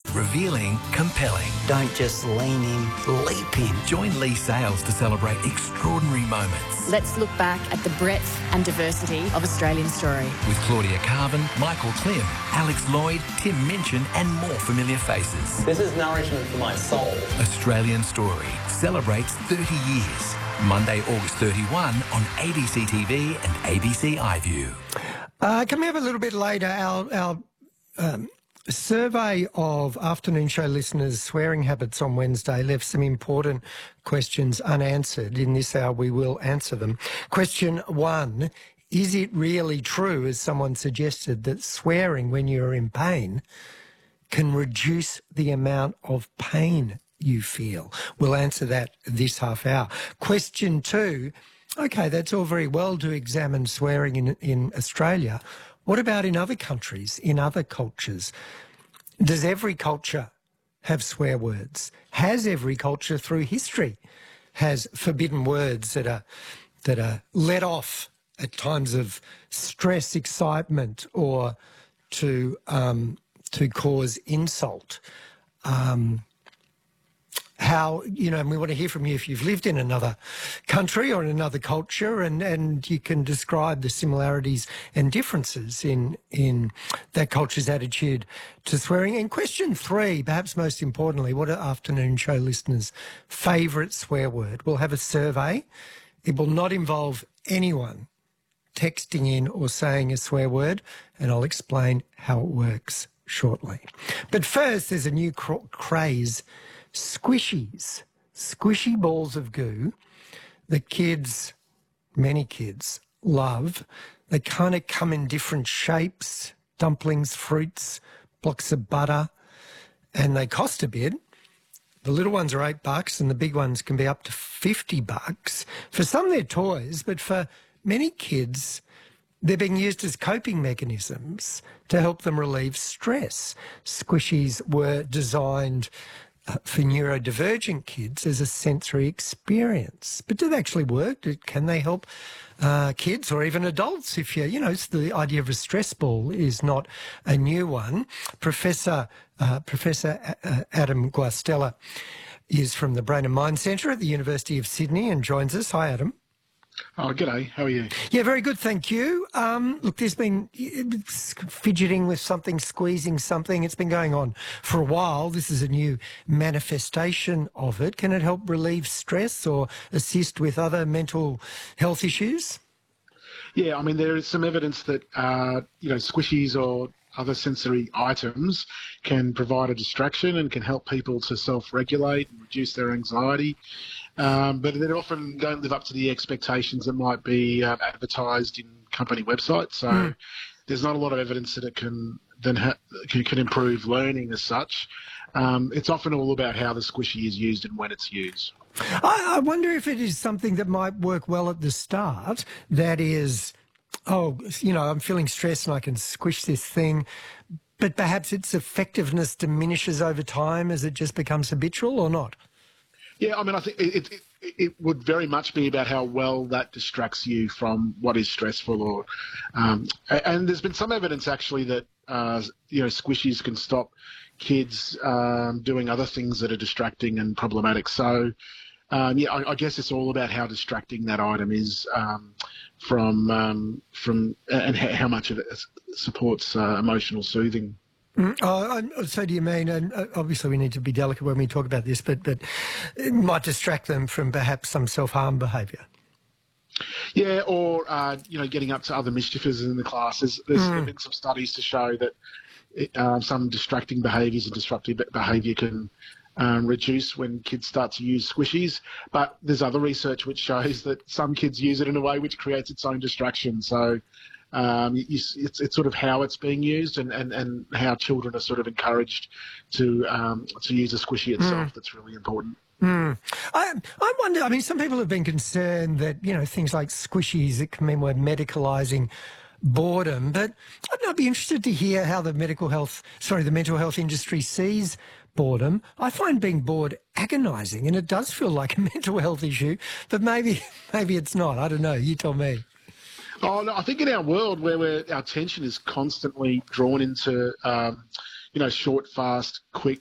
Revealing, compelling. Don't just lean in, leap in. Join Lee Sales to celebrate extraordinary moments. Let's look back at the breadth and diversity of Australian story. With Claudia Carvin, Michael Klim, Alex Lloyd, Tim Minchin and more familiar faces. This is nourishment for my soul. Australian Story celebrates 30 years. Monday, August 31 on ABC TV and ABC iView. Coming up a little bit later, our survey of afternoon show listeners' swearing habits on Wednesday left some important questions unanswered. In this hour, we will answer them. Question 1, is it really true, as someone suggested, that swearing when you're in pain can reduce the amount of pain you feel? We'll answer that this half hour. Question 2, okay, that's all very well to examine swearing in Australia. What about in other countries, in other cultures? Does every culture have swear words? Has every culture through history has forbidden words that are let off at times of stress, excitement, or to cause insult? How, and we want to hear from you if you've lived in another country or in another culture, and you can describe the similarities and differences in that culture's attitude to swearing. And question 3, perhaps most importantly, what are afternoon show listeners' favourite swear word? We'll have a survey. It will not involve anyone texting in or saying a swear word, and I'll explain how it works shortly. But first, there's a new craze. Squishies, squishy balls of goo that many kids love. They kind of come in different shapes, dumplings, fruits, blocks of butter, and they cost a bit. The little ones are $8 and the big ones can be up to $50. For some, they're toys, but for many kids, they're being used as coping mechanisms to help them relieve stress. Squishies were designed for neurodivergent kids as a sensory experience. But do they actually work? Can they help kids or even adults? If the idea of a stress ball is not a new one. Professor Adam Guastella is from the Brain and Mind Centre at the University of Sydney and joins us. Hi, Adam. Oh, g'day. How are you? Yeah, very good, thank you. Look, there's been fidgeting with something, squeezing something. It's been going on for a while. This is a new manifestation of it. Can it help relieve stress or assist with other mental health issues? Yeah, I mean, there is some evidence that, squishies or other sensory items can provide a distraction and can help people to self-regulate and reduce their anxiety. But they often don't live up to the expectations that might be advertised in company websites. So there's not a lot of evidence that it can improve learning as such. It's often all about how the squishy is used and when it's used. I wonder if it is something that might work well at the start. That is, I'm feeling stressed and I can squish this thing. But perhaps its effectiveness diminishes over time as it just becomes habitual, or not? Yeah, I mean, I think it would very much be about how well that distracts you from what is stressful, and there's been some evidence actually that squishies can stop kids doing other things that are distracting and problematic. So, I guess it's all about how distracting that item is from and how much it supports emotional soothing. So do you mean, and obviously we need to be delicate when we talk about this, but it might distract them from perhaps some self-harm behaviour? Yeah, or, getting up to other mischievers in the class. There's been some studies to show that some distracting behaviours and disruptive behaviour can reduce when kids start to use squishies. But there's other research which shows that some kids use it in a way which creates its own distraction. So it's sort of how it's being used and how children are sort of encouraged to use a squishy itself that's really important. I wonder, I mean, some people have been concerned that, things like squishies, it can mean we're medicalising boredom, but I'd be interested to hear how the mental health industry sees boredom. I find being bored agonising, and it does feel like a mental health issue, but maybe it's not. I don't know. You tell me. Oh, no, I think in our world where our attention is constantly drawn into, short, fast, quick